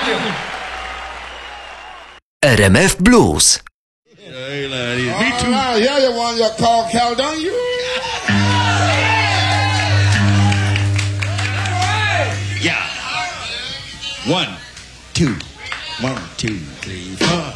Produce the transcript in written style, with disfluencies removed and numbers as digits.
Thank you. RMF Blues. Hey, lady. Me All too. right, here you want your call Caledonia. Yeah. 1, 2. 1, 2, 3, 4.